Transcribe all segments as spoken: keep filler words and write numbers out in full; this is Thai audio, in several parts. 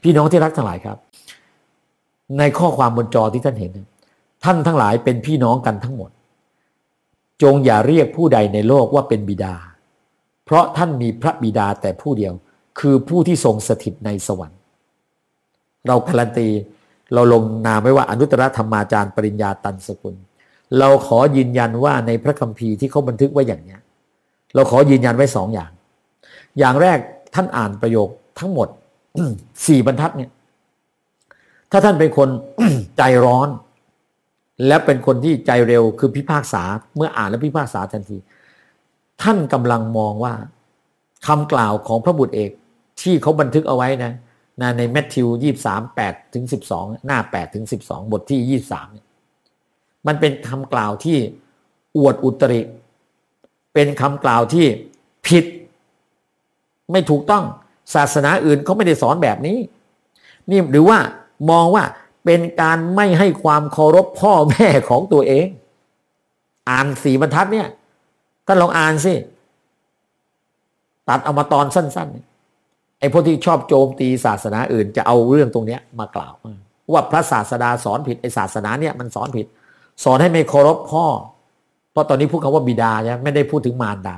พี่น้องที่รักทั้งหลายครับในข้อความบนจอที่ท่านเห็นท่านทั้งหลายเป็นพี่น้องกันทั้งหมดจงอย่าเรียกผู้ใดในโลกว่าเป็นบิดาเพราะท่านมีพระบิดาแต่ผู้เดียวคือผู้ที่ทรงสถิตในสวรรค์เราการันตีเราลงนามไว้ว่าอนุตตรธรรมาจารย์ปริญญาตันสกุลเราขอยืนยันว่าในพระคัมภีร์ที่เขาบันทึกไว้อย่างนี้เราขอยืนยันไว้สองอย่างอย่างแรกท่านอ่านประโยคทั้งหมด สี่บรรทัดเนี่ยถ้าท่านเป็นคน ใจร้อนและเป็นคนที่ใจเร็วคือพิพากษาเมื่ออ่านแล้วพิพากษาทันทีท่านกำลังมองว่าคำกล่าวของพระบุตรเอกที่เขาบันทึกเอาไว้นะนะในมัทธิวยี่สิบสาม แปดถึงสิบสองหน้าแปดถึงสิบสองบทที่ยี่สิบสามเนี่ยมันเป็นคำกล่าวที่อวดอุตริเป็นคำกล่าวที่ผิดไม่ถูกต้องศาสนาอื่นเขาไม่ได้สอนแบบนี้นี่หรือว่ามองว่าเป็นการไม่ให้ความเคารพพ่อแม่ของตัวเองอ่านสี่บรรทัดเนี่ยท่านลองอ่านสิตัดเอามาตอนสั้นๆไอ้พวกที่ชอบโจมตีศาสนาอื่นจะเอาเรื่องตรงนี้มากล่าวว่าพระศาสดาสอนผิดไอ้ศาสนาเนี่ยมันสอนผิดสอนให้ไม่เคารพพ่อเพราะตอนนี้พูดคำว่าบิดาใช่ไม่ได้พูดถึงมารดา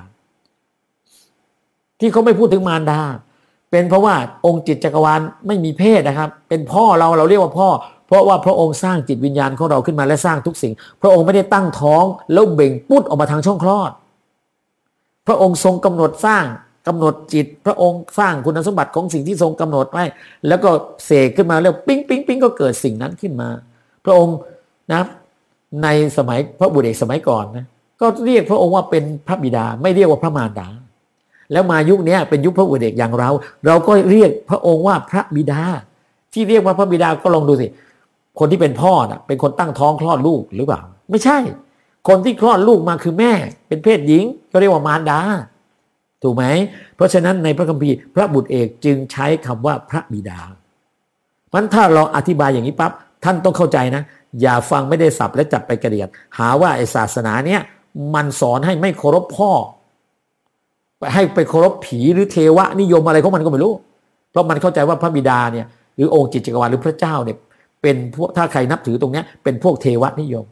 ที่เขาไม่พูดถึงมารดาเป็นเพราะว่าองค์จิตจักรวาลไม่มีเพศนะครับเป็นพ่อเราเราเรียกว่าพ่อเพราะว่าพระองค์สร้างจิตวิญญาณของเราขึ้นมาและสร้างทุกสิ่งพระองค์ไม่ได้ตั้งท้องแล้วเบ่งปุ๊ดออกมาทางช่องคลอดพระองค์ทรงกำหนดสร้างกำหนดจิตพระองค์สร้างคุณสมบัติของสิ่งที่ทรงกำหนดไว้แล้วก็เสกขึ้นมาแล้วปิ๊งปิ๊งปิ๊งก็เกิดสิ่งนั้นขึ้นมาพระองค์นะในสมัยพระบุตรเอกสมัยก่อนนะก็เรียกพระองค์ว่าเป็นพระบิดาไม่เรียกว่าพระมารดาแล้วมายุคนี้เป็นยุคพระบุตรเอกอย่างเราเราก็เรียกพระองค์ว่าพระบิดาที่เรียกว่าพระบิดาก็ลองดูสิคนที่เป็นพ่อน่ะเป็นคนตั้งท้องคลอดลูกหรือเปล่าไม่ใช่คนที่คลอดลูกมาคือแม่เป็นเพศหญิงก็เรียกว่ามารดาถูกไหมเพราะฉะนั้นในพระคัมภีร์พระบุตรเอกจึงใช้คำว่าพระบิดาเพราะฉะนั้นถ้าเราอธิบายอย่างนี้ปั๊บท่านต้องเข้าใจนะอย่าฟังไม่ได้สับและจับไปกระเดียดหาว่าไอ้ศาสนาเนี้ยมันสอนให้ไม่เคารพพ่อให้ไปเคารพผีหรือเทวะนิยมอะไรของมันก็ไม่รู้เพราะมันเข้าใจว่าพระบิดาเนี่ยหรือองค์จิตจักรวาลหรือพระเจ้าเนี่ยเป็นพวกถ้าใครนับถือตรงนี้เป็นพวกเทวะนิยม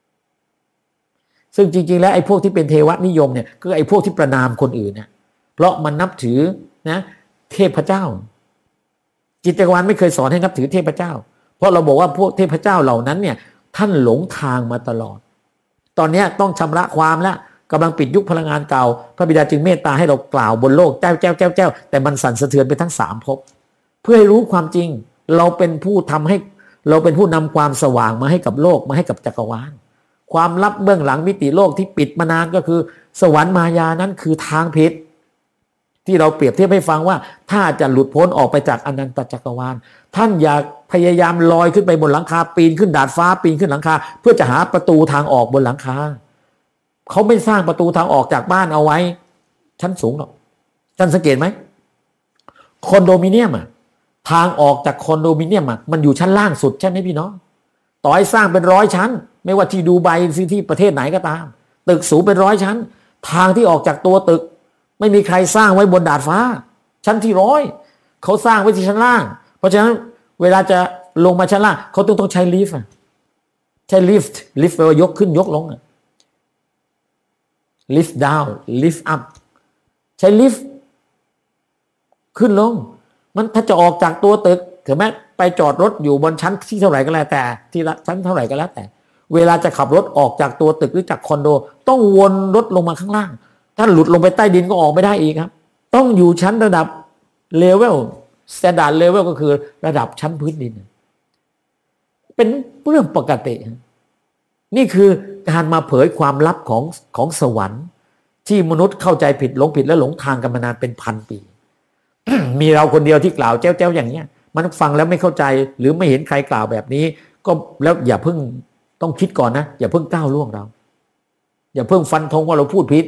ซึ่งจริงๆแล้วไอ้พวกที่เป็นเทวะนิยมเนี่ยก็ไอ้พวกที่ประนามคนอื่นเนี่ยเพราะมันนับถือนะเทพเจ้าจิตจักรวาลไม่เคยสอนให้นับถือเทพเจ้าเพราะเราบอกว่าพวกเทพเจ้าเหล่านั้นเนี่ยท่านหลงทางมาตลอดตอนนี้ต้องชำระความแล้วกำลังปิดยุคพลังงานเก่าพระบิดาจึงเมตตาให้เรากล่าวบนโลกแจ้วแจ้วแจ้วแจ้วแต่มันสั่นสะเทือนไปทั้งสามภพเพื่อให้รู้ความจริงเราเป็นผู้ทำให้เราเป็นผู้นำความสว่างมาให้กับโลกมาให้กับจักรวาลความลับเบื้องหลังมิติโลกที่ปิดมานานก็คือสวรรค์มายานั้นคือทางผิดที่เราเปรียบเทียบให้ฟังว่าถ้าจะหลุดพ้นออกไปจากอนันตจักรวาลท่านอย่าพยายามลอยขึ้นไปบนหลังคาปีนขึ้นดาดฟ้าปีนขึ้นหลังคาเพื่อจะหาประตูทางออกบนหลังคาเขาไม่สร้างประตูทางออกจากบ้านเอาไว้ชั้นสูงหรอกท่านสังเกตไหมคอนโดมิเนียมอะทางออกจากคอนโดมิเนียมอะมันอยู่ชั้นล่างสุดใช่ไหมพี่น้องต่อให้สร้างเป็นร้อยชั้นไม่ว่าที่ดูไบที่ประเทศไหนก็ตามตึกสูงเป็นร้อยชั้นทางที่ออกจากตัวตึกไม่มีใครสร้างไว้บนดาดฟ้าชั้นที่ร้อยเขาสร้างไว้ที่ชั้นล่างเพราะฉะนั้นเวลาจะลงมาชั้นล่างเขาต้องต้องใช้ลิฟต์ใช้ลิฟต์ลิฟต์แปลว่ายกขึ้นยกลงlift down lift up ใช้ลิฟต์ขึ้นลงมันถ้าจะออกจากตัวตึกถึงแม้ไปจอดรถอยู่บนชั้นที่เท่าไหร่ก็แล้วแต่ที่ชั้นเท่าไหร่ก็แล้วแต่เวลาจะขับรถออกจากตัวตึกหรือจากคอนโดต้องวนรถลงมาข้างล่างถ้าหลุดลงไปใต้ดินก็ออกไม่ได้อีกครับต้องอยู่ชั้นระดับเลเวล standard level ก็คือระดับชั้นพื้นดินเป็นเรื่องปกตินี่คือการมาเผยความลับของของสวรรค์ที่มนุษย์เข้าใจผิดหลงผิดและหลงทางกันมานานเป็นพันปี มีเราคนเดียวที่กล่าวแจ้วๆอย่างเนี้ยมันฟังแล้วไม่เข้าใจหรือไม่เห็นใครกล่าวแบบนี้ก็แล้วอย่าเพิ่งต้องคิดก่อนนะอย่าเพิ่งก้าวล่วงเราอย่าเพิ่งฟันธงว่าเราพูดผิด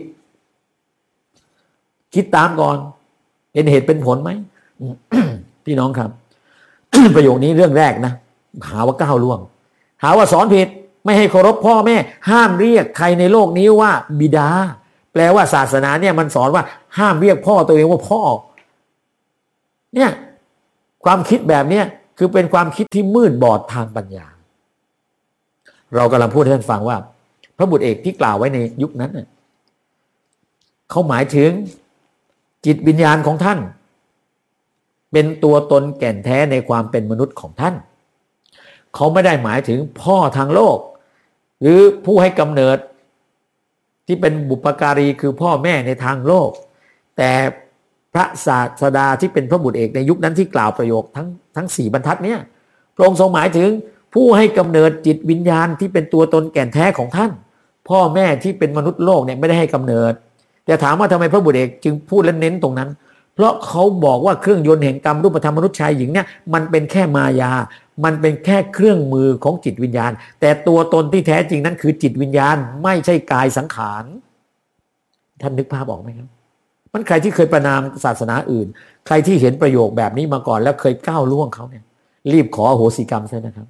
คิดตามก่อนเห็นเหตุเป็นผลไหม พี่น้องครับ ประโยคนี้เรื่องแรกนะหาว่าก้าวล่วงหาว่าสอนผิดไม่ให้เคารพพ่อแม่ห้ามเรียกใครในโลกนี้ว่าบิดาแปลว่าศาสนาเนี่ยมันสอนว่าห้ามเรียกพ่อตัวเองว่าพ่อเนี่ยความคิดแบบนี้คือเป็นความคิดที่มืดบอดทางปัญญาเรากำลังพูดให้ท่านฟังว่าพระบุตรเอกที่กล่าวไว้ในยุคนั้นเน่ยเขาหมายถึงจิตวิญญาณของท่านเป็นตัวตนแก่นแท้ในความเป็นมนุษย์ของท่านเขาไม่ได้หมายถึงพ่อทางโลกหรือผู้ให้กำเนิดที่เป็นบุพการีคือพ่อแม่ในทางโลกแต่พระศาสดาที่เป็นพระบุตรเอกในยุคนั้นที่กล่าวประโยคทั้งทั้งสี่บรรทัดเนี่ยพระองค์ทรงหมายถึงผู้ให้กำเนิดจิตวิญญาณที่เป็นตัวตนแก่นแท้ของท่านพ่อแม่ที่เป็นมนุษย์โลกเนี่ยไม่ได้ให้กำเนิดแต่ถามว่าทำไมพระบุตรเอกจึงพูดและเน้นตรงนั้นเพราะเขาบอกว่าเครื่องยนต์แห่งกรรมรูปธรรมมนุษย์ชายหญิงเนี่ยมันเป็นแค่มายามันเป็นแค่เครื่องมือของจิตวิญญาณแต่ตัวตนที่แท้จริงนั้นคือจิตวิญญาณไม่ใช่กายสังขารท่านนึกภาพออกไหมครับมันใครที่เคยประนามศาสนาอื่นใครที่เห็นประโยคแบบนี้มาก่อนแล้วเคยก้าวล่วงเขาเนี่ยรีบขออโหสิกรรมซะนะครับ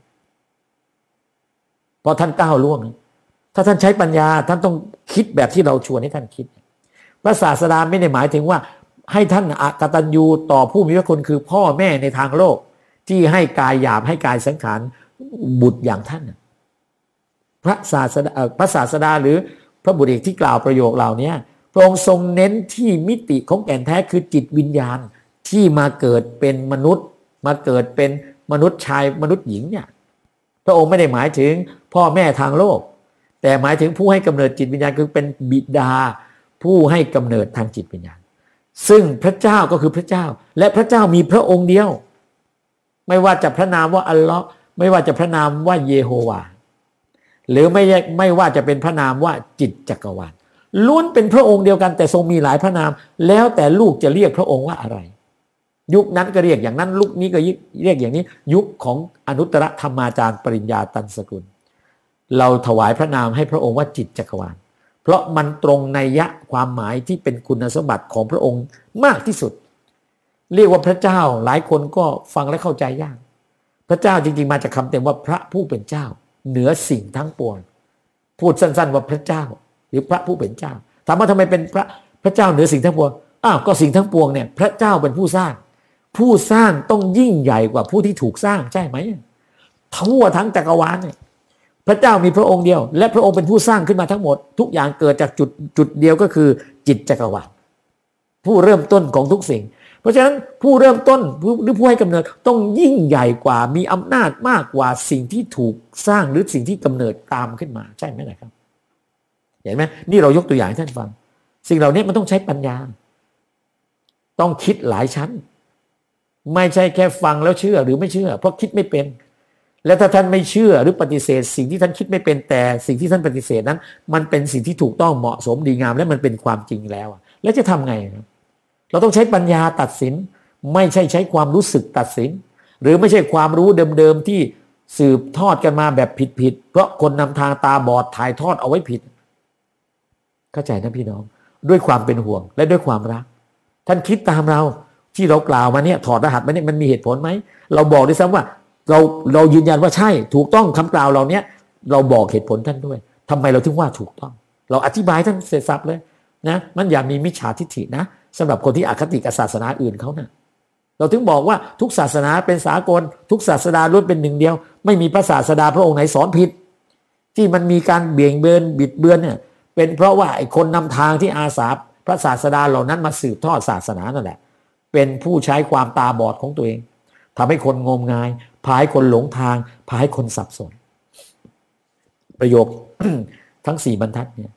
เพราะท่านก้าวล่วงถ้าท่านใช้ปัญญาท่านต้องคิดแบบที่เราชวนให้ท่านคิดพระศาสดาไม่ได้หมายถึงว่าให้ท่านอกตัญญูต่อผู้มีพระคุณคือพ่อแม่ในทางโลกที่ให้กายหยาบให้กายสังขารบุตรอย่างท่านพระศาสดาพระศาสดาหรือพระบุตรเอกที่กล่าวประโยคเหล่านี้พระองค์ทรงเน้นที่มิติของแก่นแท้คือจิตวิญญาณที่มาเกิดเป็นมนุษย์มาเกิดเป็นมนุษย์ชายมนุษย์หญิงเนี่ยพระองค์ไม่ได้หมายถึงพ่อแม่ทางโลกแต่หมายถึงผู้ให้กำเนิดจิตวิญญาณคือเป็นบิดาผู้ให้กำเนิดทางจิตวิญญาณซึ่งพระเจ้าก็คือพระเจ้าและพระเจ้ามีพระองค์เดียวไม่ว่าจะพระนามว่าอัลเลาะห์ไม่ว่าจะพระนามว่าเยโฮวาหรือไม่ไม่ว่าจะเป็นพระนามว่าจิตจักรวาลล้วนเป็นพระองค์เดียวกันแต่ทรงมีหลายพระนามแล้วแต่ลูกจะเรียกพระองค์ว่าอะไรยุคนั้นก็เรียกอย่างนั้นยุคนี้ก็เรียกอย่างนี้ยุคของอนุตตรธรรมาจารย์ปริญญาตันสกุลเราถวายพระนามให้พระองค์ว่าจิตจักรวาลเพราะมันตรงนัยยะความหมายที่เป็นคุณสมบัติของพระองค์มากที่สุดเรียกว่าพระเจ้าหลายคนก็ฟังและเข้าใจยากพระเจ้าจริงๆมาจากคำเต็มว่าพระผู้เป็นเจ้าเหนือสิ่งทั้งปวงพูดสั้นๆว่าพระเจ้าหรือพระผู้เป็นเจ้าถามว่าทำไมเป็นพระพระเจ้าเหนือสิ่งทั้งปวงอ้าวก็สิ่งทั้งปวงเนี่ยพระเจ้าเป็นผู้สร้างผู้สร้างต้องยิ่งใหญ่กว่าผู้ที่ถูกสร้างใช่ไหมทั่วทั้งจักรวาลเนี่ยพระเจ้ามีพระองค์เดียวและพระองค์เป็นผู้สร้างขึ้นมาทั้งหมดทุกอย่างเกิดจากจุดจุดเดียวก็คือจิตจักรวาลผู้เริ่มต้นของทุกสิ่งเพราะฉะนั้นผู้เริ่มต้นหรือผู้ให้กำเนิดต้องยิ่งใหญ่กว่ามีอำนาจมากกว่าสิ่งที่ถูกสร้างหรือสิ่งที่กำเนิดตามขึ้นมาใช่ไหมล่ะครับเห็นไหมนี่เรายกตัวอย่างให้ท่านฟังสิ่งเหล่านี้มันต้องใช้ปัญญาต้องคิดหลายชั้นไม่ใช่แค่ฟังแล้วเชื่อหรือไม่เชื่อเพราะคิดไม่เป็นและถ้าท่านไม่เชื่อหรือปฏิเสธสิ่งที่ท่านคิดไม่เป็นแต่สิ่งที่ท่านปฏิเสธนั้นมันเป็นสิ่งที่ถูกต้องเหมาะสมดีงามและมันเป็นความจริงแล้วแล้วจะทำไงครับเราต้องใช้ปัญญาตัดสินไม่ใช่ใช้ความรู้สึกตัดสินหรือไม่ใช่ความรู้เดิมๆที่สืบทอดกันมาแบบผิดๆเพราะคนนำทางตาบอดถ่ายทอดเอาไว้ผิดเข้าใจนะพี่น้องด้วยความเป็นห่วงและด้วยความรักท่านคิดตามเราที่เรากล่าวมาเนี่ยถอดรหัสมาเนี่ยมันมีเหตุผลไหมเราบอกด้วยซ้ำว่าเราเรายืนยันว่าใช่ถูกต้องคำกล่าวเราเนี้ยเราบอกเหตุผลท่านด้วยทำไมเราถึงว่าถูกต้องเราอธิบายท่านเสร็จสับเลยนะมันอย่ามีมิจฉาทิฏฐินะสำหรับคนที่อคติกับศาสนาอื่นเขานะเราถึงบอกว่าทุกศาสนาเป็นสากลทุกศาสนาล้วนเป็นหนึ่งเดียวไม่มีพระศาสดาพระองค์ไหนสอนผิดที่มันมีการเบี่ยงเบนบิดเบือนเนี่ยเป็นเพราะว่าไอ้คนนำทางที่อาสาพระศาสดาเหล่านั้นมาสืบทอดศาสนานั่นแหละเป็นผู้ใช้ความตาบอดของตัวเองทำให้คนงมงายพาให้คนหลงทางพาให้คนสับสนประโยค ทั้งสี่บรรทัดเนี่ย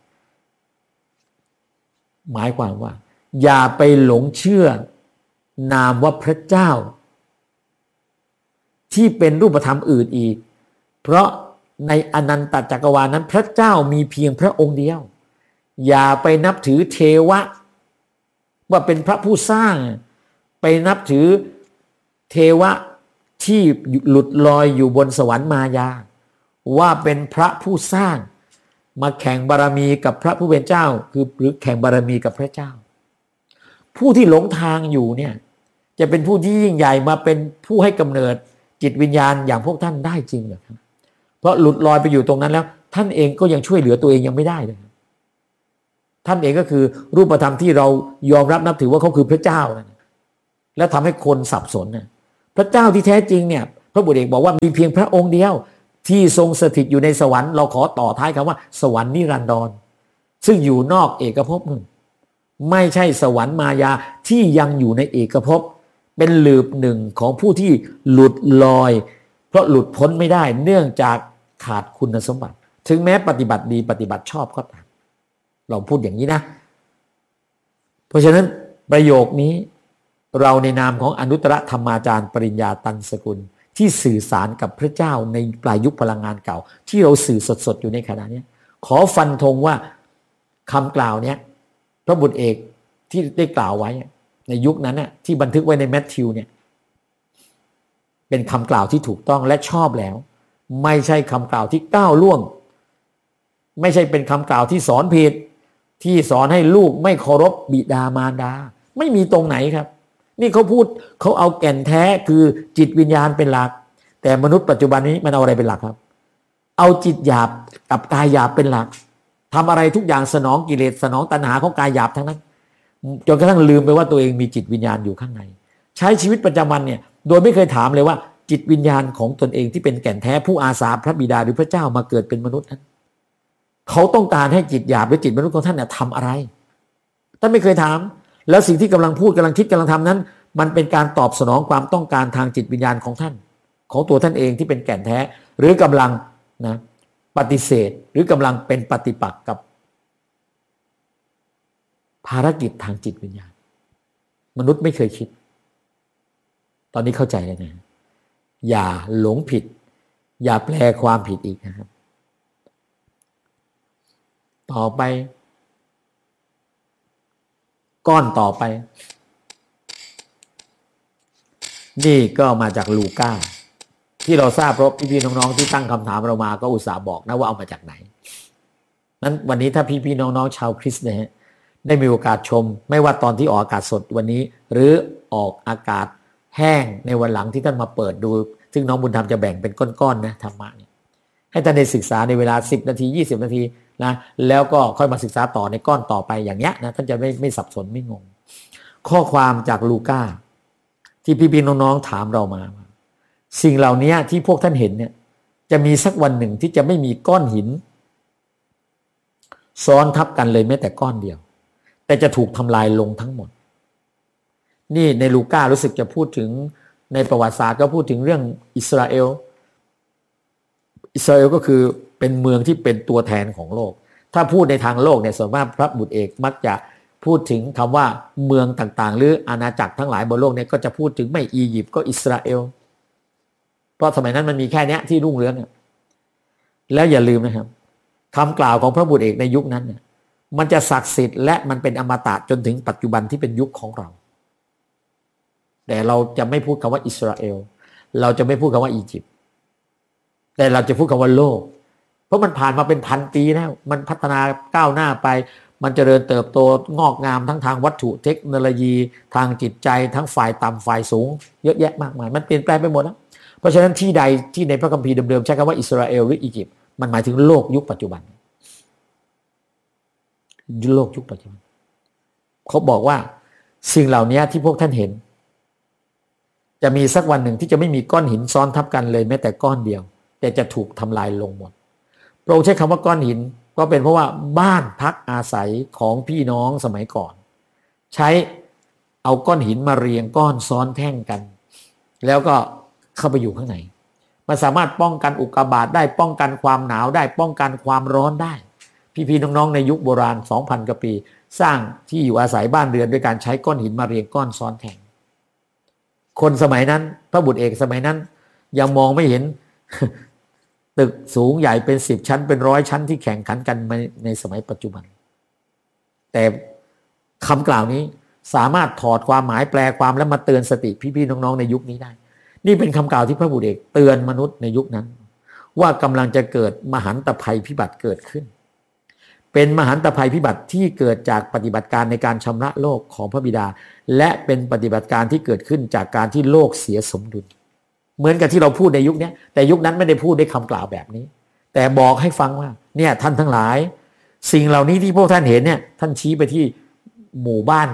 หมายความว่าอย่าไปหลงเชื่อนามว่าพระเจ้าที่เป็นรูปธรรมอื่นอีกเพราะในอนันตจักรวาลนั้นพระเจ้ามีเพียงพระองค์เดียวอย่าไปนับถือเทวะว่าเป็นพระผู้สร้างไปนับถือเทวะที่หลุดลอยอยู่บนสวรรค์มายาว่าเป็นพระผู้สร้างมาแข่งบารมีกับพระผู้เป็นเจ้าคือหรือแข่งบารมีกับพระเจ้าผู้ที่หลงทางอยู่เนี่ยจะเป็นผู้ที่ยิ่งใหญ่มาเป็นผู้ให้กำเนิดจิตวิญญาณอย่างพวกท่านได้จริงเหรอครับเพราะหลุดลอยไปอยู่ตรงนั้นแล้วท่านเองก็ยังช่วยเหลือตัวเองยังไม่ได้เลยท่านเองก็คือรูปธรรมที่เรายอมรับนับถือว่าเขาคือพระเจ้านะแล้วทำให้คนสับสนนะพระเจ้าที่แท้จริงเนี่ยพระบุตรเอกบอกว่ามีเพียงพระองค์เดียวที่ทรงสถิตอยู่ในสวรรค์เราขอต่อท้ายคำว่าสวรรค์นิรันดรซึ่งอยู่นอกเอกภพหนึ่งไม่ใช่สวรรค์มายาที่ยังอยู่ในเอกภพเป็นหลืบหนึ่งของผู้ที่หลุดลอยเพราะหลุดพ้นไม่ได้เนื่องจากขาดคุณสมบัติถึงแม้ปฏิบัติดีปฏิบัติชอบก็ตามเราพูดอย่างนี้นะเพราะฉะนั้นประโยคนี้เราในนามของอนุตตรธรรมาจารย์ปริญญาตันสกุลที่สื่อสารกับพระเจ้าในปลายยุคพลังงานเก่าที่เราสื่อสดๆอยู่ในขณะนี้ขอฟันธงว่าคำกล่าวเนี้ยพระบุตรเอกที่ได้กล่าวไว้ในยุคนั้นน่ะที่บันทึกไว้ในแมทธิวเนี่ยเป็นคำกล่าวที่ถูกต้องและชอบแล้วไม่ใช่คำกล่าวที่ก้าวล่วงไม่ใช่เป็นคำกล่าวที่สอนผิดที่สอนให้ลูกไม่เคารพบิดามารดาไม่มีตรงไหนครับนี่เขาพูดเขาเอาแก่นแท้คือจิตวิญญาณเป็นหลักแต่มนุษย์ปัจจุบันนี้มันเอาอะไรเป็นหลักครับเอาจิตหยาบกับกายหยาบเป็นหลักทำอะไรทุกอย่างสนองกิเลสสนองตัณหาของกายหยาบทั้งนั้นจนกระทั่งลืมไปว่าตัวเองมีจิตวิญญาณอยู่ข้างในใช้ชีวิตประจำวันเนี่ยโดยไม่เคยถามเลยว่าจิตวิญญาณของตนเองที่เป็นแก่นแท้ผู้อาสาพระบิดาหรือพระเจ้ามาเกิดเป็นมนุษย์นั้นเขาต้องการให้จิตหยาบหรือจิตมนุษย์ของท่านเนี่ยทำอะไรท่านไม่เคยถามแล้วสิ่งที่กำลังพูดกำลังคิดกำลังทำนั้นมันเป็นการตอบสนองความต้องการทางจิตวิญญาณของท่านของตัวท่านเองที่เป็นแก่นแท้หรือกำลังนะปฏิเสธหรือกำลังเป็นปฏิปักษ์กับภารกิจทางจิตวิญญาณมนุษย์ไม่เคยคิดตอนนี้เข้าใจแล้วนะอย่าหลงผิดอย่าแปลความผิดอีกนะครับต่อไปก้อนต่อไปนี่ก็มาจากลูก้าที่เราทราบเพราะพี่ๆน้องๆที่ตั้งคำถามเรามาก็อุตส่าห์บอกนะว่าเอามาจากไหนนั้นวันนี้ถ้าพี่ๆน้องๆชาวคริสต์นะฮะได้มีโอกาสชมไม่ว่าตอนที่ออกอากาศสดวันนี้หรือออกอากาศแห้งในวันหลังที่ท่านมาเปิดดูซึ่งน้องบุญธรรมจะแบ่งเป็นก้อนๆนะธรรมะเนี่ยให้ท่านได้ศึกษาในเวลาสิบนาทียี่สิบนาทีนะแล้วก็ค่อยมาศึกษาต่อในก้อนต่อไปอย่างเงี้ยนะท่านจะไม่ไม่สับสนไม่งงข้อความจากลูก้าที่พี่ๆน้องๆถามเรามาสิ่งเหล่านี้ที่พวกท่านเห็นเนี่ยจะมีสักวันหนึ่งที่จะไม่มีก้อนหินซ้อนทับกันเลยแม้แต่ก้อนเดียวแต่จะถูกทำลายลงทั้งหมดนี่ในลูก้ารู้สึกจะพูดถึงในประวัติศาสตร์ก็พูดถึงเรื่องอิสราเอลอิสราเอลก็คือเป็นเมืองที่เป็นตัวแทนของโลกถ้าพูดในทางโลกเนี่ยส่วนมากพระบุตรเอกมักจะพูดถึงคำว่าเมืองต่างๆหรืออาณาจักรทั้งหลายบนโลกเนี่ยก็จะพูดถึงไม่อียิปต์ก็อิสราเอลเพราะสมัยนั้นมันมีแค่นี้ที่รุ่งเรืองเนี่ยแล้วอย่าลืมนะครับคำกล่าวของพระบุตรเอกในยุคนั้นเนี่ยมันจะศักดิ์สิทธิ์และมันเป็นอมตะจนถึงปัจจุบันที่เป็นยุคของเราแต่เราจะไม่พูดคำว่าอิสราเอลเราจะไม่พูดคำว่าอียิปต์แต่เราจะพูดคำว่าโลกเพราะมันผ่านมาเป็นพันปีแล้วมันพัฒนาก้าวหน้าไปมันเจริญเติบโตงอกงามทั้งทางวัตถุเทคโนโลยีทางจิตใจทั้งฝ่ายต่ำฝ่ายสูงเยอะแยะมากมายมันเปลี่ยนแปลงไปหมดแล้วเพราะฉะนั้นที่ใดที่ในพระคัมภีร์เดิมๆใช้คำว่าอิสราเอลหรืออียิปต์มันหมายถึงโลกยุคปัจจุบันโลกยุคปัจจุบันเขาบอกว่าสิ่งเหล่านี้ที่พวกท่านเห็นจะมีสักวันหนึ่งที่จะไม่มีก้อนหินซ้อนทับกันเลยแม้แต่ก้อนเดียวแต่จะถูกทำลายลงหมดพระองค์ใช้คำว่าก้อนหินก็เป็นเพราะว่าบ้านพักอาศัยของพี่น้องสมัยก่อนใช้เอาก้อนหินมาเรียงก้อนซ้อนแท่งกันแล้วก็เข้าไปอยู่ข้างในมันสามารถป้องกันอุกกาบาตได้ป้องกันความหนาวได้ป้องกันความร้อนได้พี่ๆน้องๆในยุคโบราณ สองพัน กว่าปีสร้างที่อยู่อาศัยบ้านเรือนด้วยการใช้ก้อนหินมาเรียงก้อนซ้อนแท่งคนสมัยนั้นพระบุตรเอกสมัยนั้นยังมองไม่เห็นตึกสูงใหญ่เป็นสิบชั้นเป็นร้อยชั้นที่แข่งขันกันในในสมัยปัจจุบันแต่คำกล่าวนี้สามารถถอดความหมายแปลความและมาเตือนสติพี่ๆน้องๆในยุคนี้ได้นี่เป็นคำกล่าวที่พระบุตรเอกเตือนมนุษย์ในยุคนั้นว่ากำลังจะเกิดมหันตภัยพิบัติเกิดขึ้นเป็นมหันตภัยพิบัติที่เกิดจากปฏิบัติการในการชำระโลกของพระบิดาและเป็นปฏิบัติการที่เกิดขึ้นจากการที่โลกเสียสมดุลเหมือนกับที่เราพูดในยุคนี้แต่ยุคนั้นไม่ได้พูดด้วยคำกล่าวแบบนี้แต่บอกให้ฟังว่าเนี่ยท่านทั้งหลายสิ่งเหล่านี้ที่พวกท่านเห็นเนี่ยท่านชี้ไปที่หมู่บ้าน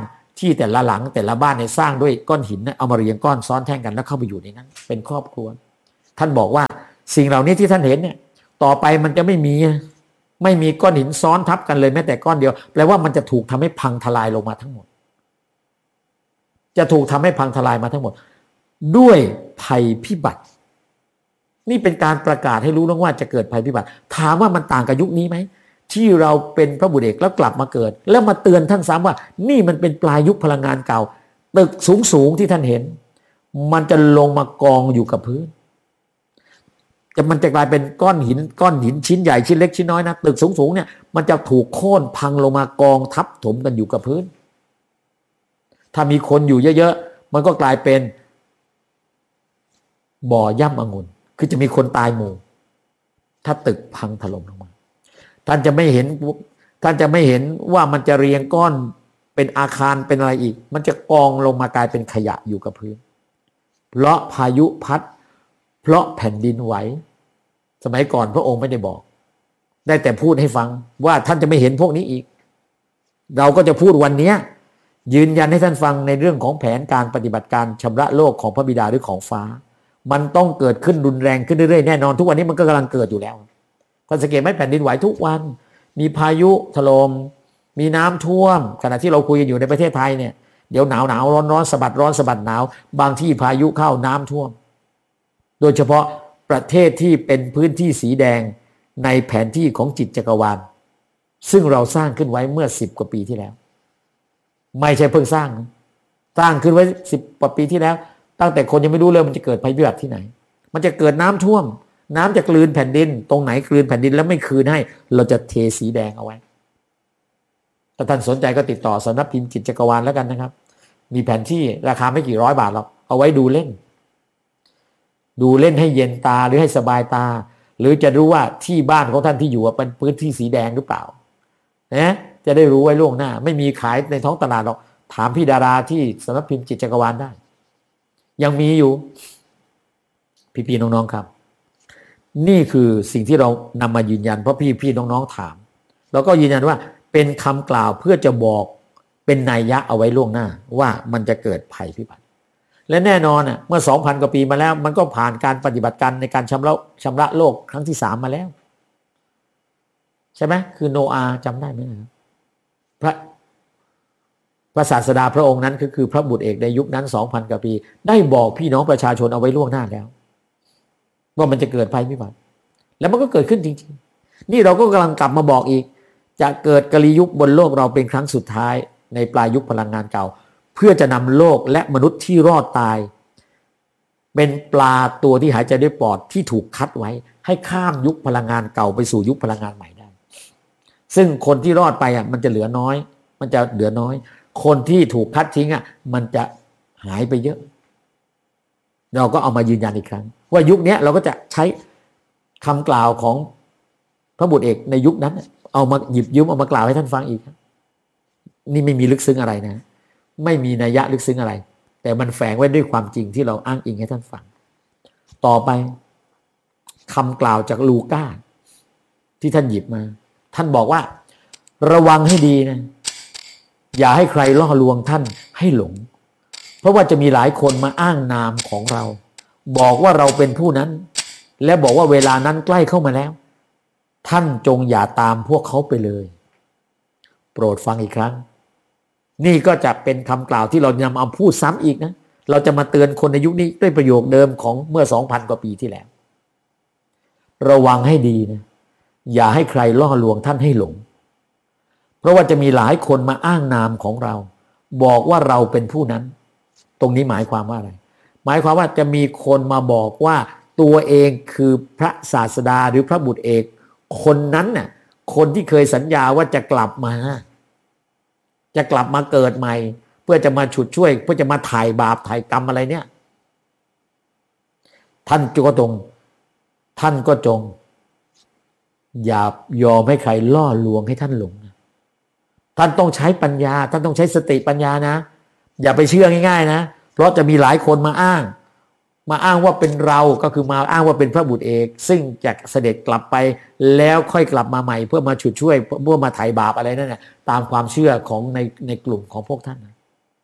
ที่แต่ละหลังแต่ละบ้านเนี่ยสร้างด้วยก้อนหินนะเอามาเรียงก้อนซ้อนแท่งกันแล้วเข้าไปอยู่ในนั้นเป็นครอบครัวท่านบอกว่าสิ่งเหล่านี้ที่ท่านเห็นเนี่ยต่อไปมันจะไม่มีไม่มีก้อนหินซ้อนทับกันเลยแม้แต่ก้อนเดียวแปลว่ามันจะถูกทำให้พังทลายลงมาทั้งหมดจะถูกทำให้พังทลายมาทั้งหมดด้วยภัยพิบัตินี่เป็นการประกาศให้รู้แล้วว่าจะเกิดภัยพิบัติถามว่ามันต่างกับยุคนี้ไหมที่เราเป็นพระบุตรเอกแล้วกลับมาเกิดแล้วมาเตือนท่านซ้ำว่านี่มันเป็นปลายยุคพลังงานเก่าตึกสูงสูงที่ท่านเห็นมันจะลงมากองอยู่กับพื้นจะมันจะกลายเป็นก้อนหินก้อนหินชิ้นใหญ่ชิ้นเล็กชิ้นน้อยนะตึกสูงสูงเนี่ยมันจะถูกโค่นพังลงมากองทับถมกันอยู่กับพื้นถ้ามีคนอยู่เยอะๆมันก็กลายเป็นบ่อย่ำองุ่นคือจะมีคนตายหมู่ถ้าตึกพังถล่มลงมาท่านจะไม่เห็นท่านจะไม่เห็นว่ามันจะเรียงก้อนเป็นอาคารเป็นอะไรอีกมันจะกองลงมากลายเป็นขยะอยู่กับพื้นเพราะพายุพัดเพราะแผ่นดินไหวสมัยก่อนพระองค์ไม่ได้บอกได้แต่พูดให้ฟังว่าท่านจะไม่เห็นพวกนี้อีกเราก็จะพูดวันนี้ยืนยันให้ท่านฟังในเรื่องของแผนการปฏิบัติการชำระโลกของพระบิดาหรือของฟ้ามันต้องเกิดขึ้นรุนแรงขึ้นเรื่อยๆแน่นอนทุกวันนี้มันก็กำลังเกิดอยู่แล้วท่านสังเกตไหมแผ่นดินไหวทุกวันมีพายุถล่มมีน้ำท่วมขณะที่เราคุยกันอยู่ในประเทศไทยเนี่ยเดี๋ยวหนาวหนาวร้อนร้อนสะบัดร้อนสะบัดหนาวบางที่พายุเข้าน้ำท่วมโดยเฉพาะประเทศที่เป็นพื้นที่สีแดงในแผนที่ของจิตจักรวาลซึ่งเราสร้างขึ้นไว้เมื่อสิบกว่าปีที่แล้วไม่ใช่เพิ่งสร้างสร้างขึ้นไว้สิบกว่าปีที่แล้วตั้งแต่คนยังไม่รู้เลยมันจะเกิดภัยพิบัติที่ไหนมันจะเกิดน้ำท่วมน้ำจะกลืนแผ่นดินตรงไหนกลืนแผ่นดินแล้วไม่คืนให้เราจะเทสีแดงเอาไว้ถ้าท่านสนใจก็ติดต่อสำนักพิมพ์จิตจักรวาลแล้วกันนะครับมีแผนที่ราคาไม่กี่ร้อยบาทหรอกเอาไว้ดูเล่นดูเล่นให้เย็นตาหรือให้สบายตาหรือจะรู้ว่าที่บ้านของท่านที่อยู่เป็นพื้นที่สีแดงหรือเปล่านะจะได้รู้ไว้ล่วงหน้าไม่มีขายในท้องตลาดหรอกถามพี่ดาราที่สำนักพิมพ์จิตจักรวาลได้ยังมีอยู่พี่ๆน้องๆครับนี่คือสิ่งที่เรานำมายืนยันเพราะพี่ๆน้องๆถามแล้วก็ยืนยันว่าเป็นคำกล่าวเพื่อจะบอกเป็นนัยยะเอาไว้ล่วงหน้าว่ามันจะเกิดภัยพิบัติและแน่นอนอ่ะเมื่อ สองพัน กว่าปีมาแล้วมันก็ผ่านการปฏิบัติการในการชำระชำระโลกครั้งที่สามมาแล้วใช่ไหมคือโนอาห์จำได้ไหมครับพระพระศาสดาพระองค์นั้นก็คือพระบุตรเอกในยุคนั้น สองพัน กว่าปีได้บอกพี่น้องประชาชนเอาไว้ล่วงหน้าแล้วว่ามันจะเกิดภัยพิบัติแล้วมันก็เกิดขึ้นจริงๆนี่เราก็กำลังกลับมาบอกอีกจะเกิดกลียุคบนโลกเราเป็นครั้งสุดท้ายในปลายยุคพลังงานเก่าเพื่อจะนำโลกและมนุษย์ที่รอดตายเป็นปลาตัวที่หายใจด้วยปอดที่ถูกคัดไว้ให้ข้ามยุคพลังงานเก่าไปสู่ยุคพลังงานใหม่ได้ซึ่งคนที่รอดไปอ่ะมันจะเหลือน้อยมันจะเหลือน้อยคนที่ถูกคัดทิ้งอ่ะมันจะหายไปเยอะเราก็เอามายืนยันอีกครั้งว่ายุคนี้เราก็จะใช้คำกล่าวของพระบุตรเอกในยุคนั้นเอามาหยิบยืมเอามากล่าวให้ท่านฟังอีกนี่ไม่มีลึกซึ้งอะไรนะไม่มีนัยยะลึกซึ้งอะไรแต่มันแฝงไว้ด้วยความจริงที่เราอ้างอิงให้ท่านฟังต่อไปคำกล่าวจากลูกาที่ท่านหยิบมาท่านบอกว่าระวังให้ดีนะอย่าให้ใครล่อลวงท่านให้หลงเพราะว่าจะมีหลายคนมาอ้างนามของเราบอกว่าเราเป็นผู้นั้นและบอกว่าเวลานั้นใกล้เข้ามาแล้วท่านจงอย่าตามพวกเขาไปเลยโปรดฟังอีกครั้งนี่ก็จะเป็นคำกล่าวที่เรานำเอาพูดซ้ำอีกนะเราจะมาเตือนคนในยุคนี้ด้วยประโยคเดิมของเมื่อ สองพัน กว่าปีที่แล้วระวังให้ดีนะอย่าให้ใครล่อลวงท่านให้หลงเพราะว่าจะมีหลายคนมาอ้างนามของเราบอกว่าเราเป็นผู้นั้นตรงนี้หมายความว่าอะไรหมายความว่าจะมีคนมาบอกว่าตัวเองคือพระศาสดาหรือพระบุตรเอกคนนั้นน่ะคนที่เคยสัญญาว่าจะกลับมาจะกลับมาเกิดใหม่เพื่อจะมาฉุดช่วยเพื่อจะมาถ่ายบาปถ่ายกรรมอะไรเนี่ยท่านก็จงท่านก็จงอย่ายอมให้ใครล่อลวงให้ท่านหลงท่านต้องใช้ปัญญาท่านต้องใช้สติปัญญานะอย่าไปเชื่อง่ายๆนะเพราะจะมีหลายคนมาอ้างมาอ้างว่าเป็นเราก็คือมาอ้างว่าเป็นพระบุตรเอกซึ่งจะเสด็จกลับไปแล้วค่อยกลับมาใหม่เพื่อมาฉุดช่วยเพื่อมาไถ่บาปอะไรนั่นแหละตามความเชื่อของในในกลุ่มของพวกท่านนะ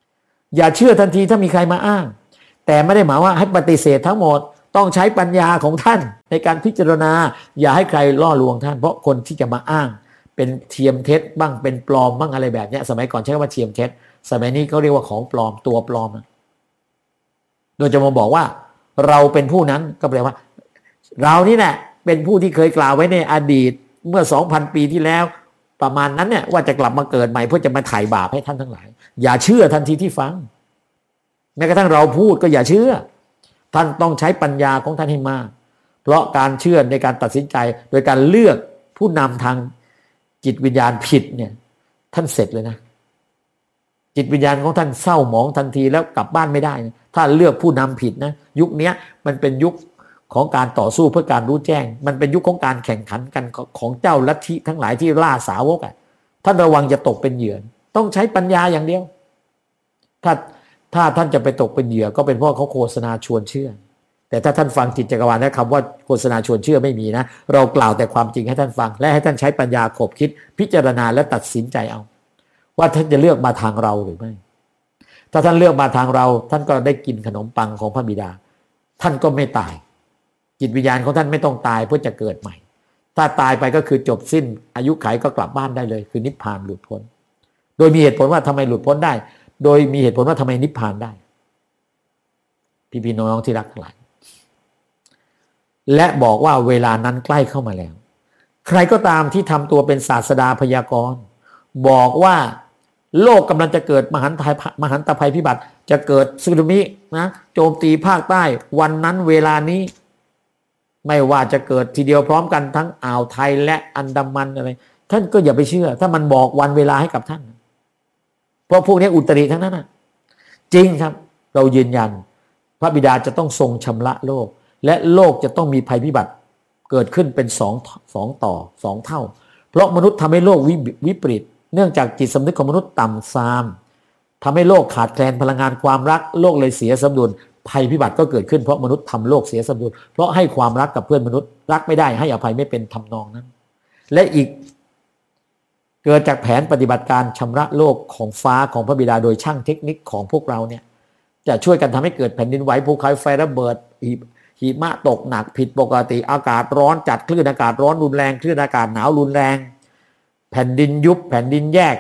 อย่าเชื่อทันทีถ้ามีใครมาอ้างแต่ไม่ได้หมายว่าให้ปฏิเสธทั้งหมดต้องใช้ปัญญาของท่านในการพิจารณาอย่าให้ใครล่อลวงท่านเพราะคนที่จะมาอ้างเป็นเทียมเท็จบ้างเป็นปลอมบ้างอะไรแบบนี้สมัยก่อนใช้คำว่าเทียมเท็จสมัยนี้เขาเรียกว่าของปลอมตัวปลอมโดยจะมาบอกว่าเราเป็นผู้นั้นก็แปลว่าเรานี่แหละเป็นผู้ที่เคยกล่าวไว้ในอดีตเมื่อ สองพัน ปีที่แล้วประมาณนั้นเนี่ยว่าจะกลับมาเกิดใหม่เพื่อจะมาไถ่บาปให้ท่านทั้งหลายอย่าเชื่อทันทีที่ฟังแม้กระทั่งเราพูดก็อย่าเชื่อท่านต้องใช้ปัญญาของท่านให้มากเพราะการเชื่อในการตัดสินใจโดยการเลือกผู้นำทางจิตวิญญาณผิดเนี่ยท่านเสร็จเลยนะจิตวิญญาณของท่านเศร้าหมองทันทีแล้วกลับบ้านไม่ได้นะถ้าเลือกผู้นำผิดนะยุคนี้มันเป็นยุคของการต่อสู้เพื่อการรู้แจ้งมันเป็นยุคของการแข่งขันกันของเจ้าลัทธิทั้งหลายที่ล่าสาวกอ่ะท่านระวังจะตกเป็นเหยื่อต้องใช้ปัญญาอย่างเดียวถ้าถ้าท่านจะไปตกเป็นเหยื่อก็เป็นเพราะเขาโฆษณาชวนเชื่อแต่ถ้าท่านฟังจิตจักรวาลนะคำว่าโฆษณาชวนเชื่อไม่มีนะเรากล่าวแต่ความจริงให้ท่านฟังและให้ท่านใช้ปัญญาขบคิดพิจารณาและตัดสินใจเอาว่าท่านจะเลือกมาทางเราหรือไม่ถ้าท่านเลือกมาทางเราท่านก็ได้กินขนมปังของพระบิดาท่านก็ไม่ตายจิตวิญญาณของท่านไม่ต้องตายเพื่อจะเกิดใหม่ถ้าตายไปก็คือจบสิ้นอายุขัยก็กลับบ้านได้เลยคือนิพพานหลุดพ้นโดยมีเหตุผลว่าทำไมหลุดพ้นได้โดยมีเหตุผลว่าทำไมนิพพานได้พี่พี่น้องที่รักทั้งหลายและบอกว่าเวลานั้นใกล้เข้ามาแล้วใครก็ตามที่ทำตัวเป็นศาสดาพยากรณ์บอกว่าโลกกำลังจะเกิดมหันตภัยมหันตภัยพิบัติจะเกิดสึนามินะโจมตีภาคใต้วันนั้นเวลานี้ไม่ว่าจะเกิดทีเดียวพร้อมกันทั้งอ่าวไทยและอันดามันอะไรท่านก็อย่าไปเชื่อถ้ามันบอกวันเวลาให้กับท่านเพราะพวกนี้อุตริทั้งนั้นนะจริงครับเรายืนยันพระบิดาจะต้องทรงชำระโลกและโลกจะต้องมีภัยพิบัติเกิดขึ้นเป็นสองสองต่อสองเท่าเพราะมนุษย์ทำให้โลก ว, วิปริตเนื่องจากจิตสำนึกของมนุษย์ต่ำทรามทำให้โลกขาดแคลนพลังงานความรักโลกเลยเสียสมดุลภัยพิบัติก็เกิดขึ้นเพราะมนุษย์ทำโลกเสียสมดุลเพราะให้ความรักกับเพื่อนมนุษย์รักไม่ได้ให้อภัยไม่เป็นทำนองนั้นและอีกเกิดจากแผนปฏิบัติการชำระโลกของฟ้าของพระบิดาโดยช่างเทคนิคของพวกเราเนี่ยจะช่วยกันทำให้เกิดแผ่นดินไหวภูเขาไฟระเบิดหิมะตกหนักผิดปกติอากาศร้อนจัดคลื่นอากาศร้อนรุนแรงคลื่นอากาศหนาวรุนแรงแผ่นดินยุบแผ่นดินแยก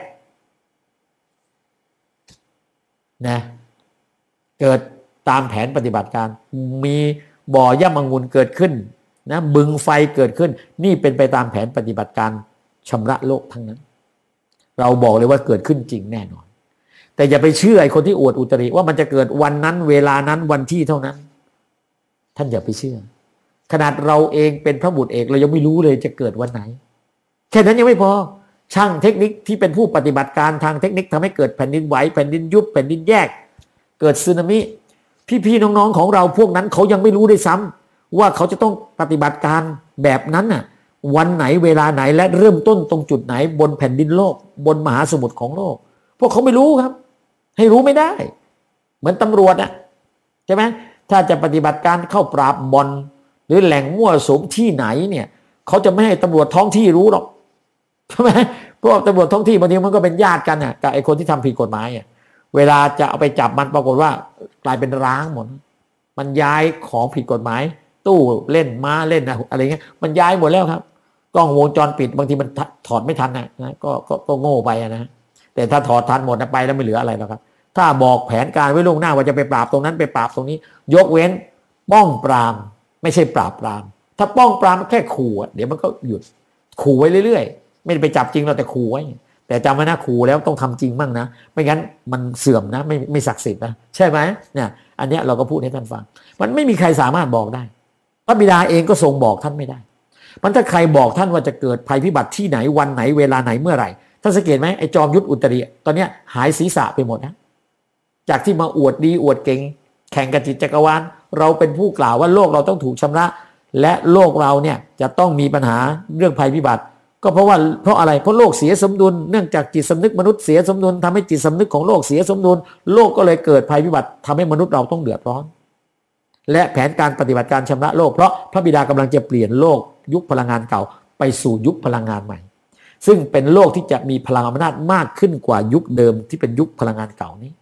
นะเกิดตามแผนปฏิบัติการมีบ่อย่ำองุ่นเกิดขึ้นนะบึงไฟเกิดขึ้นนี่เป็นไปตามแผนปฏิบัติการชำระโลกทั้งนั้นเราบอกเลยว่าเกิดขึ้นจริงแน่นอนแต่อย่าไปเชื่อไอ้คนที่อวดอุตริว่ามันจะเกิดวันนั้นเวลานั้นวันที่เท่านั้นท่านอย่าไปเชื่อขนาดเราเองเป็นพระบุตรเอกเรายังไม่รู้เลยจะเกิดวันไหนแค่นั้นยังไม่พอช่างเทคนิคที่เป็นผู้ปฏิบัติการทางเทคนิคทำให้เกิดแผ่นดินไหวแผ่นดินยุบแผ่นดินแยกเกิดสึนามิพี่ๆน้องๆของเราพวกนั้นเขายังไม่รู้ด้วยซ้ำว่าเขาจะต้องปฏิบัติการแบบนั้นน่ะวันไหนเวลาไหนและเริ่มต้นตรงจุดไหนบนแผ่นดินโลกบนมหาสมุทรของโลกพวกเขาไม่รู้ครับให้รู้ไม่ได้เหมือนตำรวจอะใช่ไหมถ้าจะปฏิบัติการเข้าปราบบ่อนหรือแหล่งมั่วสุมที่ไหนเนี่ยเขาจะไม่ให้ตำรวจท้องที่รู้หรอกใช่ไหมเพราะตำรวจท้องที่บางทีมันก็เป็นญาติกันน่ะกับไอ้คนที่ทำผิดกฎหมายอ่ะเวลาจะเอาไปจับมันปรากฏว่ากลายเป็นร้างหมดมันย้ายของผิดกฎหมายตู้เล่นม้าเล่นอะไรเงี้ยมันย้ายหมดแล้วครับกล้องวงจรปิดบางทีมันถอดไม่ทันนะนะก็ก็ก็โง่ไปนะแต่ถ้าถอดทันหมดไปแล้วไม่เหลืออะไรแล้วครับถ้าบอกแผนการไว้ล่วงหน้าว่าจะไปปราบตรงนั้นไปปราบตรงนี้ยกเว้นป้องปรามไม่ใช่ปราบปรามถ้าป้องปรามแค่ขู่เดี๋ยวมันก็หยุดขู่ไว้เรื่อยๆไม่ได้ไปจับจริงเราแต่ขู่ไว้แต่จำไว้นะขู่แล้วต้องทำจริงบ้างนะไม่งั้นมันเสื่อมนะไม่ไม่ศักดิ์สิทธิ์นะใช่ไหมเนี่ยอันเนี้ยเราก็พูดให้ท่านฟังมันไม่มีใครสามารถบอกได้พระบิดาเองก็ทรงบอกท่านไม่ได้มันถ้าใครบอกท่านว่าจะเกิดภัยพิบัติที่ไหนวันไหนเวลาไหนเมื่อไหร่ท่านสังเกตไหมไอ้จอมยุทธอุตริตอนเนี้ยหายศีรษะไปหมดนะจากที่มาอวดดีอวดเก่งแข่งกับจิตจักรวาลเราเป็นผู้กล่าวว่าโลกเราต้องถูกชำระและโลกเราเนี่ยจะต้องมีปัญหาเรื่องภัยพิบัติก็เพราะว่าเพราะอะไรเพราะโลกเสียสมดุลเนื่องจากจิตสำนึกมนุษย์เสียสมดุลทำให้จิตสำนึกของโลกเสียสมดุลโลกก็เลยเกิดภัยพิบัติทำให้มนุษย์เราต้องเดือดร้อนและแผนการปฏิบัติการชำระโลกเพราะพระบิดากำลังจะเปลี่ยนโลกยุคพลังงานเก่าไปสู่ยุคพลังงานใหม่ซึ่งเป็นโลกที่จะมีพลังอำนาจมากขึ้นกว่ายุคเดิมที่เป็นยุคพลังงานเก่านี้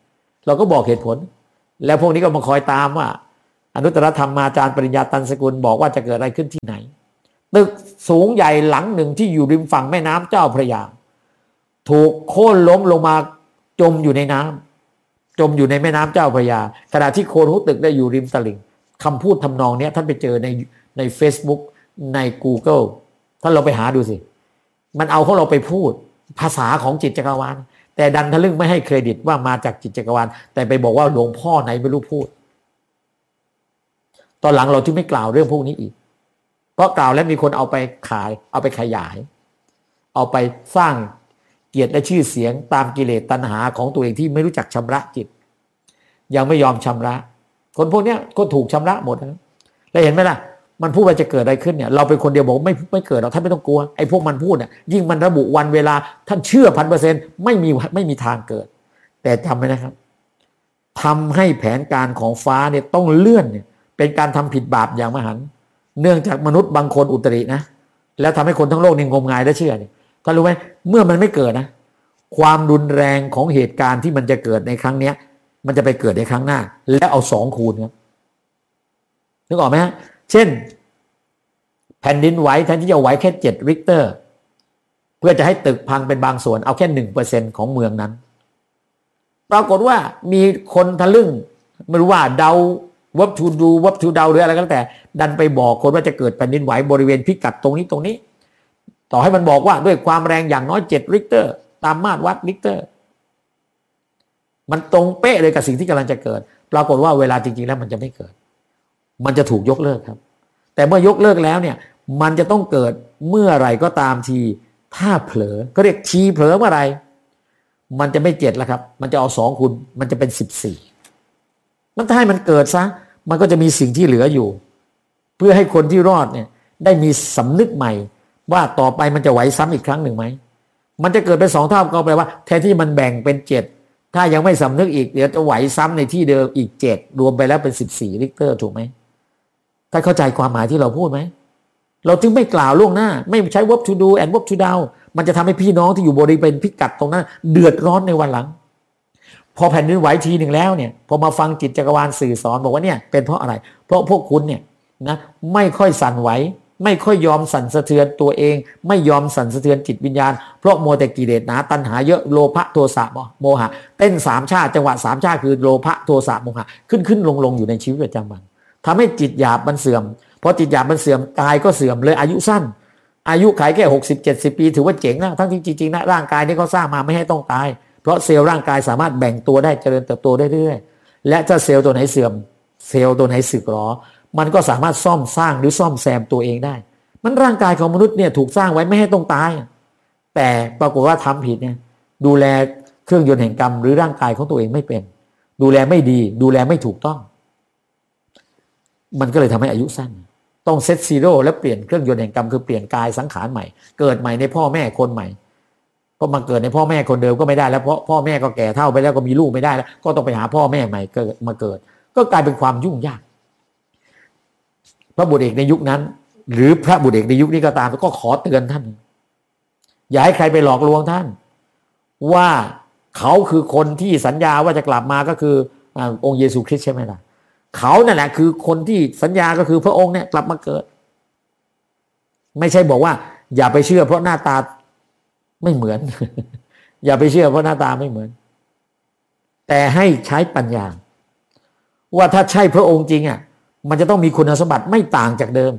เราก็บอกเหตุผลแล้วพวกนี้ก็มาคอยตามว่าอนุตตรธรรมาจารย์ปริญญาตันสกุลบอกว่าจะเกิดอะไรขึ้นที่ไหนตึกสูงใหญ่หลังหนึ่งที่อยู่ริมฝั่งแม่น้ำเจ้าพระยาถูกโค่นล้มลงมาจมอยู่ในน้ำจมอยู่ในแม่น้ำเจ้าพระยาขณะที่โคนของตึกได้อยู่ริมตลิ่งคำพูดทำนองนี้ท่านไปเจอในใน Facebook ใน Google ท่านเราไปหาดูสิมันเอาของเราไปพูดภาษาของจิตจักรวาลแต่ดันทะลึ่งไม่ให้เครดิตว่ามาจากจิตจักรวาลแต่ไปบอกว่าหลวงพ่อไหนไม่รู้พูดตอนหลังเราจึงไม่กล่าวเรื่องพวกนี้อีกเพราะกล่าวแล้วมีคนเอาไปขายเอาไปขยายเอาไปสร้างเกียรติและชื่อเสียงตามกิเลสตัณหาของตัวเองที่ไม่รู้จักชำระจิตยังไม่ยอมชำระคนพวกนี้ก็ถูกชำระหมดนะแล้วเห็นไหมล่ะมันพูดว่าจะเกิดอะไรขึ้นเนี่ยเราเป็นคนเดียวบอกไม่ไม่เกิดเราท่านไม่ต้องกลัวไอ้พวกมันพูดเนี่ยยิ่งมันระบุวันเวลาท่านเชื่อพันเปอร์เซ็นต์ไม่มีไม่มีทางเกิดแต่ทำไว้นะครับทำให้แผนการของฟ้าเนี่ยต้องเลื่อนเนี่ยเป็นการทำผิดบาปอย่างมหันต์เนื่องจากมนุษย์บางคนอุตรินะแล้วทำให้คนทั้งโลกนี่งมงายและเชื่อเนี่ยท่านรู้ไหมเมื่อมันไม่เกิดนะความรุนแรงของเหตุการณ์ที่มันจะเกิดในครั้งเนี้ยมันจะไปเกิดในครั้งหน้าแล้วเอาสองคูณครับนึกออกไหมฮะเช่นแผ่นดินไหวแทนที่จะไหวแค่เจ็ดริกเตอร์เพื่อจะให้ตึกพังเป็นบางส่วนเอาแค่หนึ่งเปอร์เซ็นต์ของเมืองนั้นปรากฏว่ามีคนทะลึ่งไม่รู้ว่าเดาวับทูดูวับทูเดาหรืออะไรก็แล้วแต่ดันไปบอกคนว่าจะเกิดแผ่นดินไหวบริเวณพิกัดตรงนี้ตรงนี้ต่อให้มันบอกว่าด้วยความแรงอย่างน้อยเจ็ดริกเตอร์ตามมาตรวัดริกเตอร์มันตรงเป๊ะเลยกับสิ่งที่กำลังจะเกิดปรากฏว่าเวลาจริงๆแล้วมันจะไม่เกิดมันจะถูกยกเลิกครับแต่เมื่อยกเลิกแล้วเนี่ยมันจะต้องเกิดเมื่อไหร่ก็ตามทีถ้าเผลอก็เรียกทีเผลอเมื่อไหร่มันจะไม่เจ็ดแล้วครับมันจะเอาสองคูณมันจะเป็นสิบสี่มันถ้าให้มันเกิดซะมันก็จะมีสิ่งที่เหลืออยู่เพื่อให้คนที่รอดเนี่ยได้มีสำนึกใหม่ว่าต่อไปมันจะไหวซ้ำอีกครั้งหนึ่งไหมมันจะเกิดเป็นสองเท่าก็แปลว่าแทนที่มันแบ่งเป็นเจ็ดถ้ายังไม่สำนึกอีกเดี๋ยวจะไหวซ้ำในที่เดิมอีกเจ็ดรวมไปแล้วเป็นสิบสี่ริกเตอร์ถูกไหมถ้าเข้าใจความหมายที่เราพูดไหมเราถึงไม่กล่าวล่วงหน้าไม่ใช้ verb to do and verb to down มันจะทำให้พี่น้องที่อยู่บริเวณพิกัดตรงนั้นเดือดร้อนในวันหลังพอแผ่นดินไหวทีหนึ่งแล้วเนี่ยพอมาฟังจิตจักรวาลสื่อสอนบอกว่าเนี่ยเป็นเพราะอะไรเพราะพวกคุณเนี่ยนะไม่ค่อยสั่นไหวไม่ค่อยยอมสั่นสะเทือนตัวเองไม่ยอมสั่นสะเทือนจิตวิญญาณเพราะมัวแต่กิเลสหนาตัณหาเยอะโลภะโทสะโมหะเต้นสามชาติจังหวะสามชาติคือโลภะโทสะโมหะขึ้นขึ้นลงลงอยู่ในชีวิตประจำวันทำให้จิตหยาบมันเสื่อมพอจิตหยาบมันเสื่อมกายก็เสื่อมเลยอายุสั้นอายุขัยแค่หกสิบเจ็ดสิบปีถือว่าเจ๋งนะทั้งที่จริงๆนะร่างกายนี้เขาสร้างมาไม่ให้ต้องตายเพราะเซลล์ร่างกายสามารถแบ่งตัวได้เจริญเติบโตได้เรื่อยๆและถ้าเซลล์ตัวไหนเสื่อมเซลล์ตัวไหนสึกหรอมันก็สามารถซ่อมสร้างหรือซ่อมแซมตัวเองได้มันร่างกายของมนุษย์เนี่ยถูกสร้างไว้ไม่ให้ต้องตายแต่ปรากฏว่าทำผิดเนี่ยดูแลเครื่องยนต์แห่งกรรมหรือร่างกายของตัวเองไม่เป็นดูแลไม่ดีดูแลไม่ถูกต้องมันก็เลยทำให้อายุสั้นต้องเซตซีโร่แล้วเปลี่ยนเครื่องยนต์แห่งกรรมคือเปลี่ยนกายสังขารใหม่เกิดใหม่ในพ่อแม่คนใหม่ก็มาเกิดในพ่อแม่คนเดิมก็ไม่ได้แล้วเพราะพ่อแม่ก็แก่เฒ่าไปแล้วก็มีลูกไม่ได้แล้วก็ต้องไปหาพ่อแม่ใหม่เกิดมาเกิดก็กลายเป็นความยุ่งยากพระบุตรเอกในยุคนั้นหรือพระบุตรเอกในยุคนี้ก็ตามก็ขอเตือนท่านอย่าให้ใครไปหลอกลวงท่านว่าเขาคือคนที่สัญญาว่าจะกลับมาก็คือองค์เยซูคริสต์ใช่ไหมล่ะเขานั่นแหละคือคนที่สัญญาก็คือพระองค์เนี่ยกลับมาเกิดไม่ใช่บอกว่าอย่าไปเชื่อเพราะหน้าตาไม่เหมือน อย่าไปเชื่อเพราะหน้าตาไม่เหมือนแต่ให้ใช้ปัญญาว่าถ้าใช่พระองค์จริงอ่ะมันจะต้องมีคุณสมบัติไม่ต่างจากเดิม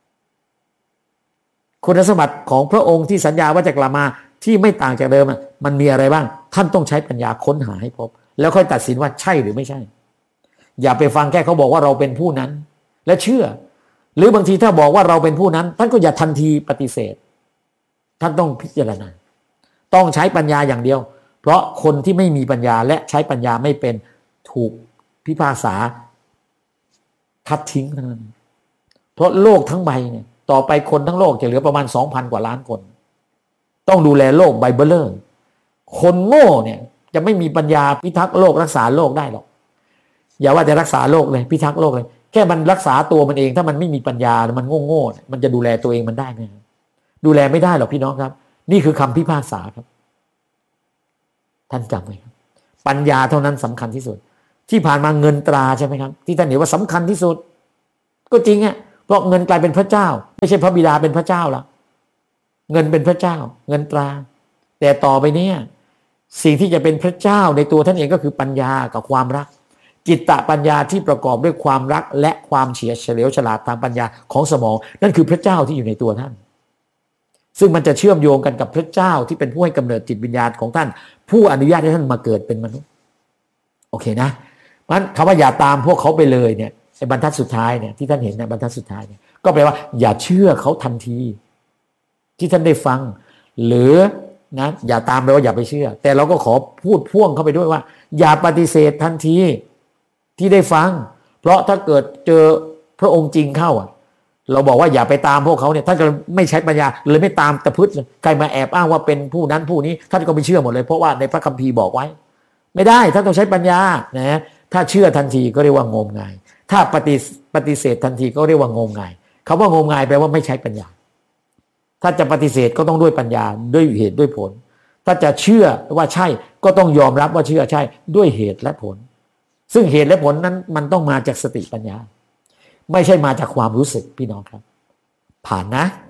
คุณสมบัติของพระองค์ที่สัญญาว่าจะกลับมาที่ไม่ต่างจากเดิมอ่ะมันมีอะไรบ้างท่านต้องใช้ปัญญาค้นหาให้พบแล้วค่อยตัดสินว่าใช่หรือไม่ใช่อย่าไปฟังแค่เขาบอกว่าเราเป็นผู้นั้นและเชื่อหรือบางทีถ้าบอกว่าเราเป็นผู้นั้นท่านก็อย่าทันทีปฏิเสธท่านต้องพิจารณาต้องใช้ปัญญาอย่างเดียวเพราะคนที่ไม่มีปัญญาและใช้ปัญญาไม่เป็นถูกพิพากษาทัดทิ้งทั้งนั้นเพราะโลกทั้งใบเนี่ยต่อไปคนทั้งโลกจะเหลือประมาณ สองพัน กว่าล้านคนต้องดูแลโลกใบเบลเลอร์คนโง่เนี่ยจะไม่มีปัญญาพิทักษ์โลกรักษาโลกได้หรอกอย่าว่าจะรักษาโลกเลยพิทักษ์โลกเลยแค่มันรักษาตัวมันเองถ้ามันไม่มีปัญญามันโง่ๆมันจะดูแลตัวเองมันได้ไหมดูแลไม่ได้หรอกพี่น้องครับนี่คือคำพิพากษาครับท่านจำไว้ครับปัญญาเท่านั้นสำคัญที่สุดที่ผ่านมาเงินตราใช่ไหมครับที่ท่านเห็นว่าสำคัญที่สุดก็จริงอ่ะเพราะเงินกลายเป็นพระเจ้าไม่ใช่พระบิดาเป็นพระเจ้าละเงินเป็นพระเจ้าเงินตราแต่ต่อไปเนี้ยสิ่งที่จะเป็นพระเจ้าในตัวท่านเองก็คือปัญญากับความรักจิตตปัญญาที่ประกอบด้วยความรักและความเฉียบเฉลียวฉลาดทางปัญญาของสมองนั่นคือพระเจ้าที่อยู่ในตัวท่านซึ่งมันจะเชื่อมโยงกันกับพระเจ้าที่เป็นผู้ให้กำเนิดจิตวิญญาณของท่านผู้อนุญาตให้ท่านมาเกิดเป็นมนุษย์โอเคนะเพราะฉะนั้นคำว่าอย่าตามพวกเขาไปเลยเนี่ยไอ้บรรทัดสุดท้ายเนี่ยที่ท่านเห็นเนี่ยบรรทัดสุดท้ายเนี่ยก็แปลว่าอย่าเชื่อเขาทันทีที่ท่านได้ฟังหรือนะอย่าตามไปว่าอย่าไปเชื่อแต่เราก็ขอพูดพ่วงเข้าไปด้วยว่าอย่าปฏิเสธทันทีที่ได้ฟังเพราะถ้าเกิดเจอพระองค์จริงเข้าอ่ะเราบอกว่าอย่าไปตามพวกเขาเนี่ยท่านก็ไม่ใช้ปัญญาเลยไม่ตามตะพึดใครมาแอบอ้างว่าเป็นผู้นั้นผู้นี้ท่านก็ไม่เชื่อหมดเลยเพราะว่าในพระคัมภีร์บอกไว้ไม่ได้ท่านต้องใช้ปัญญานะถ้าเชื่อทันทีก็เรียกว่างมงายถ้าปฏิปฏิเสธทันทีก็เรียกว่างมงายคำว่างมงายแปลว่าไม่ใช้ปัญญาถ้าจะปฏิเสธก็ต้องด้วยปัญญาด้วยเหตุด้วยผลถ้าจะเชื่อว่าใช่ก็ต้องยอมรับว่าเชื่อใช่ด้วยเหตุและผลซึ่งเหตุและผลนั้นมันต้องมาจากสติปัญญาไม่ใช่มาจากความรู้สึกพี่น้องครับผ่านนะ